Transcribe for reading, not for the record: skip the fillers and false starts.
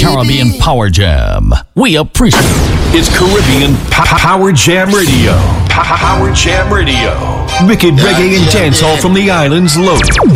Caribbean Power Jam. We appreciate it. It's Caribbean Power Jam Radio. Power Jam Radio. Wicked reggae and dancehall from the islands loaded.